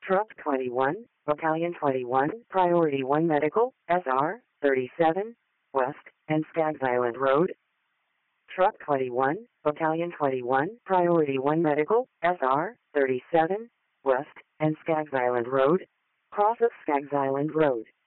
Truck 21, Battalion 21, Priority 1 Medical, SR 37, West, and Skaggs Island Road. Truck 21, Battalion 21, Priority 1 Medical, SR 37, West, and Skaggs Island Road. Cross of Skaggs Island Road.